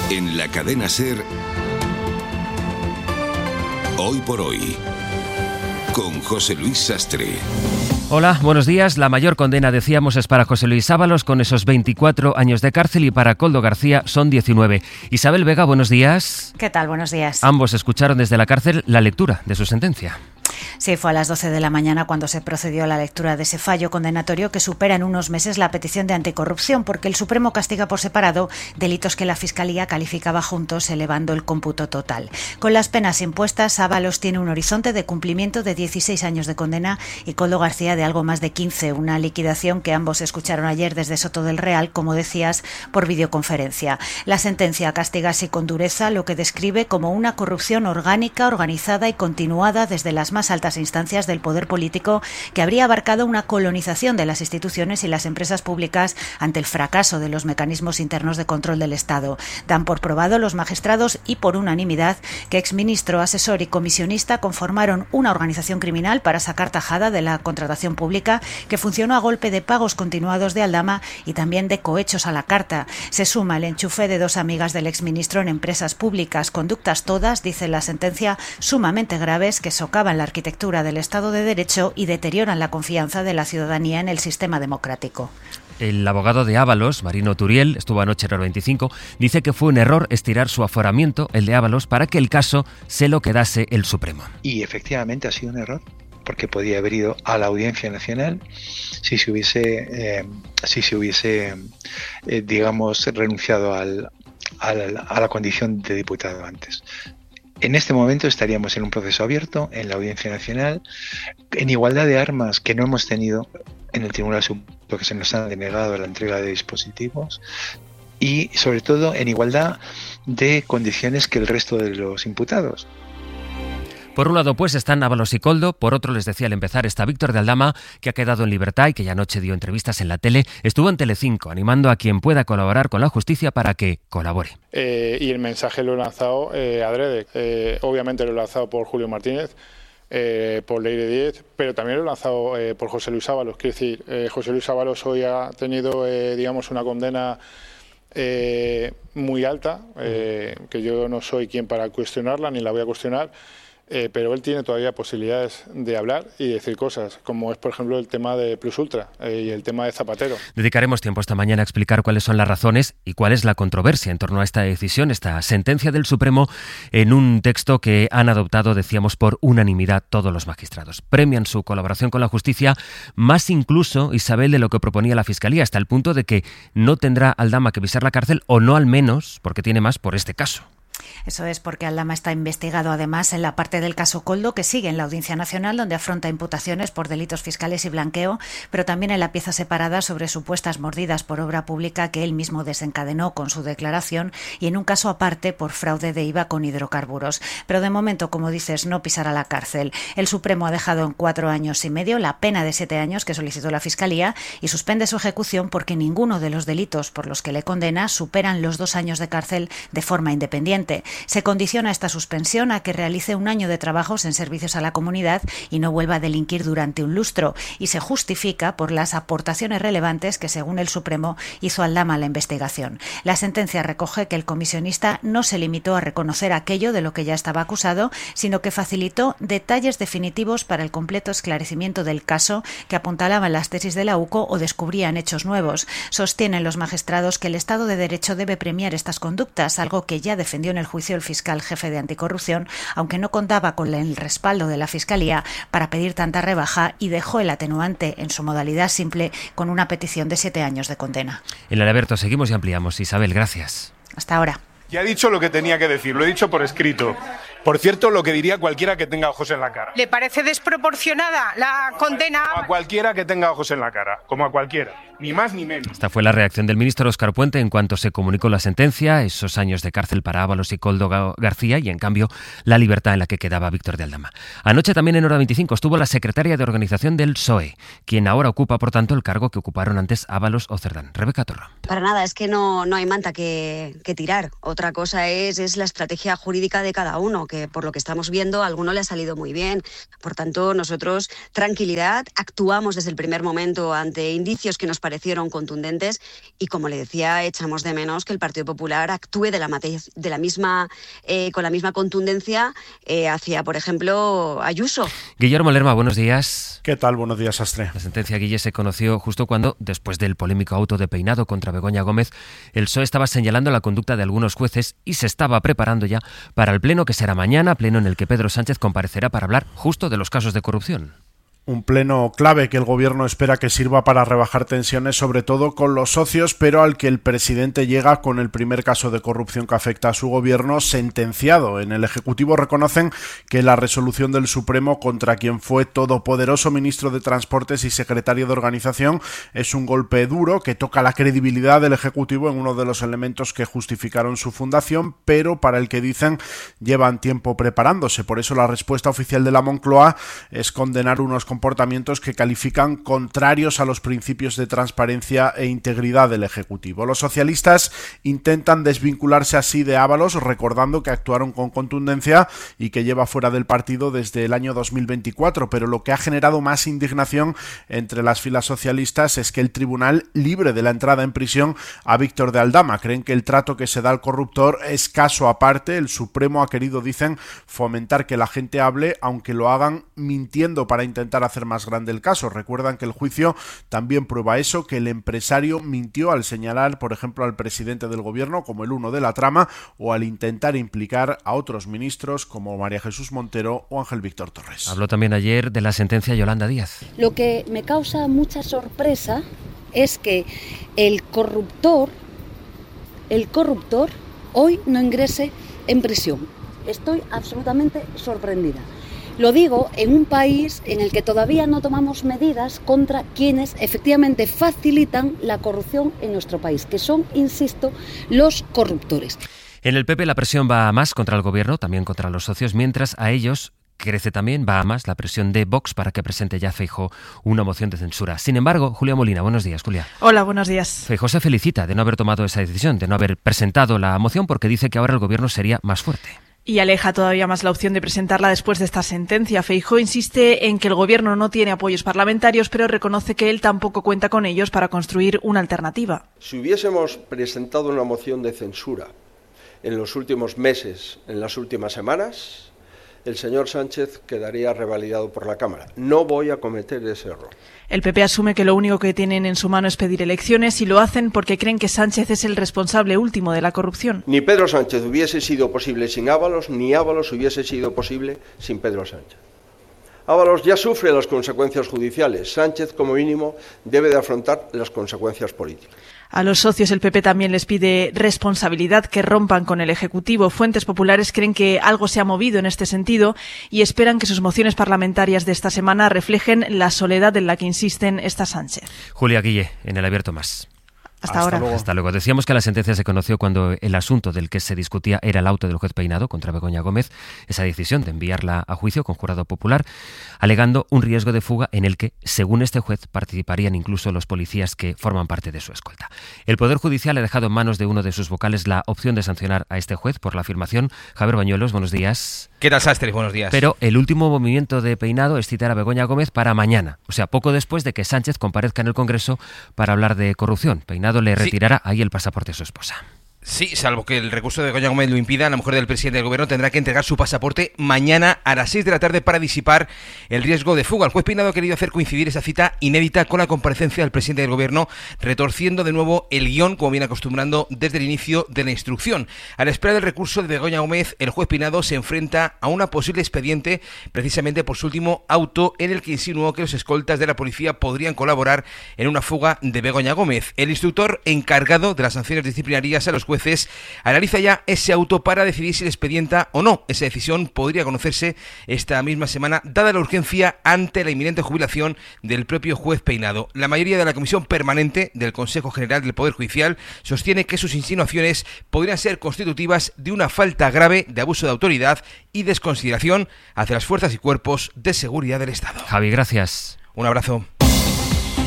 En la cadena SER, Hoy por Hoy, con José Luis Sastre. Hola, buenos días. La mayor condena, decíamos, es para José Luis Ábalos, con esos 24 años de cárcel, y para Koldo García son 19. Isabel Vega, buenos días. ¿Qué tal? Buenos días. Ambos escucharon desde la cárcel la lectura de su sentencia. Sí, fue a las 12 de la mañana cuando se procedió a la lectura de ese fallo condenatorio que supera en unos meses la petición de anticorrupción, porque el Supremo castiga por separado delitos que la Fiscalía calificaba juntos, elevando el cómputo total. Con las penas impuestas, Ábalos tiene un horizonte de cumplimiento de 16 años de condena y Koldo García de algo más de 15, una liquidación que ambos escucharon ayer desde Soto del Real, como decías, por videoconferencia. La sentencia castiga así con dureza lo que describe como una corrupción orgánica, organizada y continuada desde las más altas instancias del poder político, que habría abarcado una colonización de las instituciones y las empresas públicas ante el fracaso de los mecanismos internos de control del Estado. Dan por probado los magistrados y por unanimidad que exministro, asesor y comisionista conformaron una organización criminal para sacar tajada de la contratación pública, que funcionó a golpe de pagos continuados de Aldama y también de cohechos a la carta. Se suma el enchufe de dos amigas del exministro en empresas públicas, conductas todas, dice la sentencia, sumamente graves, que socavan la arquitectura del Estado de Derecho y deterioran la confianza de la ciudadanía en el sistema democrático. El abogado de Ábalos, Marino Turiel, estuvo anoche en Hora 25, dice que fue un error estirar su aforamiento, el de Ábalos, para que el caso se lo quedase el Supremo. Y efectivamente ha sido un error, porque podía haber ido a la Audiencia Nacional si se hubiese digamos, renunciado a la condición de diputado antes. En este momento estaríamos en un proceso abierto en la Audiencia Nacional, en igualdad de armas que no hemos tenido en el Tribunal Supremo, que se nos ha denegado la entrega de dispositivos, y sobre todo en igualdad de condiciones que el resto de los imputados. Por un lado, pues, están Ábalos y Koldo. Por otro, les decía al empezar, está Víctor de Aldama, que ha quedado en libertad y que ya anoche dio entrevistas en la tele. Estuvo en Telecinco animando a quien pueda colaborar con la justicia para que colabore. Y el mensaje lo he lanzado adrede. Obviamente lo he lanzado por Julio Martínez, por Leire Díez, pero también lo he lanzado por José Luis Ábalos. Quiero decir, José Luis Ábalos hoy ha tenido, digamos, una condena muy alta, que yo no soy quien para cuestionarla, ni la voy a cuestionar. Pero él tiene todavía posibilidades de hablar y decir cosas, como es, por ejemplo, el tema de Plus Ultra y el tema de Zapatero. Dedicaremos tiempo esta mañana a explicar cuáles son las razones y cuál es la controversia en torno a esta decisión, esta sentencia del Supremo, en un texto que han adoptado, decíamos, por unanimidad todos los magistrados. Premian su colaboración con la justicia, más incluso, Isabel, de lo que proponía la Fiscalía, hasta el punto de que no tendrá Aldama que pisar la cárcel, o no al menos, porque tiene más, por este caso. Eso es porque Aldama está investigado además en la parte del caso Koldo, que sigue en la Audiencia Nacional, donde afronta imputaciones por delitos fiscales y blanqueo, pero también en la pieza separada sobre supuestas mordidas por obra pública que él mismo desencadenó con su declaración, y en un caso aparte por fraude de IVA con hidrocarburos. Pero de momento, como dices, no pisará la cárcel. El Supremo ha dejado en 4 años y medio la pena de 7 años que solicitó la Fiscalía y suspende su ejecución porque ninguno de los delitos por los que le condena superan los 2 años de cárcel de forma independiente. Se condiciona esta suspensión a que realice 1 año de trabajos en servicios a la comunidad y no vuelva a delinquir durante un lustro, y se justifica por las aportaciones relevantes que, según el Supremo, hizo Aldama a la investigación. La sentencia recoge que el comisionista no se limitó a reconocer aquello de lo que ya estaba acusado, sino que facilitó detalles definitivos para el completo esclarecimiento del caso, que apuntalaban las tesis de la UCO o descubrían hechos nuevos. Sostienen los magistrados que el Estado de Derecho debe premiar estas conductas, algo que ya defendió en el juicio el fiscal jefe de anticorrupción, aunque no contaba con el respaldo de la Fiscalía para pedir tanta rebaja, y dejó el atenuante en su modalidad simple con una petición de 7 años de condena. En el Alberto seguimos y ampliamos. Isabel, gracias. Hasta ahora. Ya he dicho lo que tenía que decir, lo he dicho por escrito. Por cierto, lo que diría cualquiera que tenga ojos en la cara. ¿Le parece desproporcionada la condena? A cualquiera que tenga ojos en la cara, como a cualquiera. Ni más ni menos. Esta fue la reacción del ministro Óscar Puente en cuanto se comunicó la sentencia, esos años de cárcel para Ábalos y Koldo García, y en cambio la libertad en la que quedaba Víctor de Aldama. Anoche también en Hora 25 estuvo la secretaria de organización del PSOE, quien ahora ocupa, por tanto, el cargo que ocuparon antes Ábalos o Cerdán. Rebeca Torra. Para nada, es que no hay manta que tirar. Otra cosa es la estrategia jurídica de cada uno, que que estamos viendo, a alguno le ha salido muy bien. Por tanto, nosotros, tranquilidad, actuamos desde el primer momento ante indicios que nos parecieron contundentes y, como le decía, echamos de menos que el Partido Popular actúe con la misma contundencia hacia, por ejemplo, Ayuso. Guillermo Lerma, buenos días. ¿Qué tal? Buenos días, Astre. La sentencia, Guille, se conoció justo cuando, después del polémico auto de Peinado contra Begoña Gómez, el PSOE estaba señalando la conducta de algunos jueces y se estaba preparando ya para el pleno que será mañana, pleno en el que Pedro Sánchez comparecerá para hablar justo de los casos de corrupción. Un pleno clave que el gobierno espera que sirva para rebajar tensiones, sobre todo con los socios, pero al que el presidente llega con el primer caso de corrupción que afecta a su gobierno sentenciado. En el Ejecutivo reconocen que la resolución del Supremo contra quien fue todopoderoso ministro de Transportes y secretario de Organización es un golpe duro que toca la credibilidad del Ejecutivo en uno de los elementos que justificaron su fundación, pero para el que dicen llevan tiempo preparándose. Por eso la respuesta oficial de la Moncloa es condenar unos comportamientos que califican contrarios a los principios de transparencia e integridad del Ejecutivo. Los socialistas intentan desvincularse así de Ábalos, recordando que actuaron con contundencia y que lleva fuera del partido desde el año 2024, pero lo que ha generado más indignación entre las filas socialistas es que el tribunal libre de la entrada en prisión a Víctor de Aldama. Creen que el trato que se da al corruptor es caso aparte. El Supremo ha querido, dicen, fomentar que la gente hable, aunque lo hagan mintiendo para intentar hacer más grande el caso. Recuerdan que el juicio también prueba eso, que el empresario mintió al señalar, por ejemplo, al presidente del gobierno como el uno de la trama o al intentar implicar a otros ministros como María Jesús Montero o Ángel Víctor Torres. Habló también ayer de la sentencia Yolanda Díaz. Lo que me causa mucha sorpresa es que el corruptor hoy no ingrese en prisión. Estoy absolutamente sorprendida. Lo digo en un país en el que todavía no tomamos medidas contra quienes efectivamente facilitan la corrupción en nuestro país, que son, insisto, los corruptores. En el PP la presión va a más contra el gobierno, también contra los socios, mientras a ellos crece también, va a más la presión de Vox para que presente ya Feijóo una moción de censura. Sin embargo, Julia Molina, buenos días, Julia. Hola, buenos días. Feijóo se felicita de no haber tomado esa decisión, de no haber presentado la moción, porque dice que ahora el gobierno sería más fuerte. Y aleja todavía más la opción de presentarla después de esta sentencia. Feijóo insiste en que el gobierno no tiene apoyos parlamentarios, pero reconoce que él tampoco cuenta con ellos para construir una alternativa. Si hubiésemos presentado una moción de censura en los últimos meses, en las últimas semanas, el señor Sánchez quedaría revalidado por la Cámara. No voy a cometer ese error. El PP asume que lo único que tienen en su mano es pedir elecciones y lo hacen porque creen que Sánchez es el responsable último de la corrupción. Ni Pedro Sánchez hubiese sido posible sin Ábalos, ni Ábalos hubiese sido posible sin Pedro Sánchez. Ábalos ya sufre las consecuencias judiciales. Sánchez, como mínimo, debe de afrontar las consecuencias políticas. A los socios el PP también les pide responsabilidad, que rompan con el Ejecutivo. Fuentes populares creen que algo se ha movido en este sentido y esperan que sus mociones parlamentarias de esta semana reflejen la soledad en la que insisten esta Sánchez. Julia Guille, en El Abierto Más. Hasta ahora. Luego. Hasta luego. Decíamos que la sentencia se conoció cuando el asunto del que se discutía era el auto del juez Peinado contra Begoña Gómez, esa decisión de enviarla a juicio con jurado popular, alegando un riesgo de fuga en el que, según este juez, participarían incluso los policías que forman parte de su escolta. El Poder Judicial ha dejado en manos de uno de sus vocales la opción de sancionar a este juez por la afirmación. Javier Bañuelos, buenos días. ¿Qué tal, Sastre? Buenos días. Pero el último movimiento de Peinado es citar a Begoña Gómez para mañana, o sea, poco después de que Sánchez comparezca en el Congreso para hablar de corrupción. Peinado le retirará ahí el pasaporte a su esposa. Sí, salvo que el recurso de Begoña Gómez lo impida, la mujer del presidente del gobierno tendrá que entregar su pasaporte mañana a las 6 de la tarde para disipar el riesgo de fuga. El juez Peinado ha querido hacer coincidir esa cita inédita con la comparecencia del presidente del gobierno, retorciendo de nuevo el guión, como viene acostumbrando desde el inicio de la instrucción. A la espera del recurso de Begoña Gómez, el juez Peinado se enfrenta a una posible expediente precisamente por su último auto, en el que insinuó que los escoltas de la policía podrían colaborar en una fuga de Begoña Gómez. El instructor encargado de las sanciones disciplinarias a los jueces analiza ya ese auto para decidir si le expedienta o no. Esa decisión podría conocerse esta misma semana, dada la urgencia ante la inminente jubilación del propio juez Peinado. La mayoría de la Comisión Permanente del Consejo General del Poder Judicial sostiene que sus insinuaciones podrían ser constitutivas de una falta grave de abuso de autoridad y desconsideración hacia las fuerzas y cuerpos de seguridad del Estado. Javi, gracias. Un abrazo.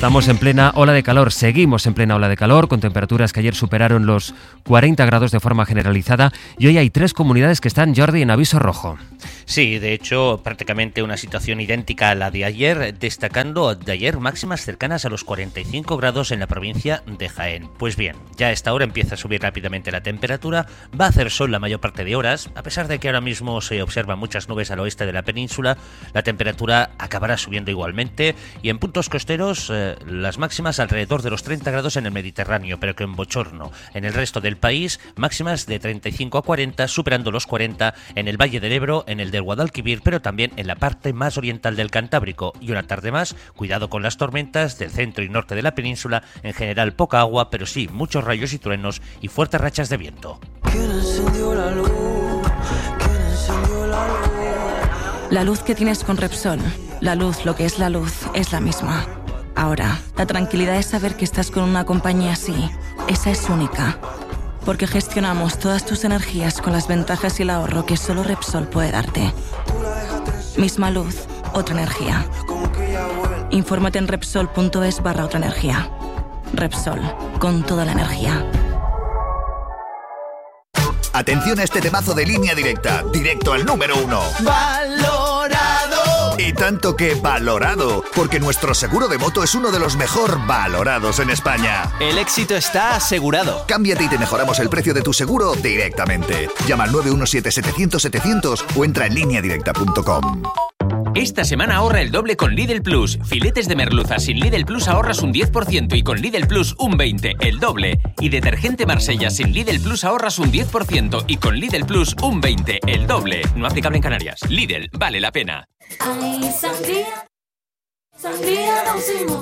Estamos en plena ola de calor, seguimos en plena ola de calor, con temperaturas que ayer superaron los 40 grados de forma generalizada, y hoy hay 3 comunidades que están, Jordi, en aviso rojo. Sí, de hecho, prácticamente una situación idéntica a la de ayer, destacando de ayer máximas cercanas a los 45 grados en la provincia de Jaén. Pues bien, ya a esta hora empieza a subir rápidamente la temperatura, va a hacer sol la mayor parte de horas, a pesar de que ahora mismo se observan muchas nubes al oeste de la península, la temperatura acabará subiendo igualmente, y en puntos costeros las máximas alrededor de los 30 grados en el Mediterráneo, pero que en bochorno. En el resto del país, máximas de 35 a 40, superando los 40 en el Valle del Ebro, en el del Guadalquivir, pero también en la parte más oriental del Cantábrico. Y una tarde más, cuidado con las tormentas del centro y norte de la península, en general poca agua, pero sí muchos rayos y truenos y fuertes rachas de viento. La luz que tienes con Repsol, la luz, lo que es la luz, es la misma. Ahora, la tranquilidad es saber que estás con una compañía así. Esa es única. Porque gestionamos todas tus energías con las ventajas y el ahorro que solo Repsol puede darte. Misma luz, otra energía. Infórmate en Repsol.es/otra energía. Repsol, con toda la energía. Atención a este temazo de Línea Directa, directo al número 1. ¡Valorado! Y tanto que valorado, porque nuestro seguro de moto es uno de los mejor valorados en España. El éxito está asegurado. Cámbiate y te mejoramos el precio de tu seguro directamente. Llama al 917-700-700 o entra en lineadirecta.com. Esta semana ahorra el doble con Lidl Plus. Filetes de merluza sin Lidl Plus ahorras un 10% y con Lidl Plus un 20%, el doble. Y detergente Marsella sin Lidl Plus ahorras un 10% y con Lidl Plus un 20%, el doble. No aplicable en Canarias. Lidl, vale la pena. Ay, sangría, sangría,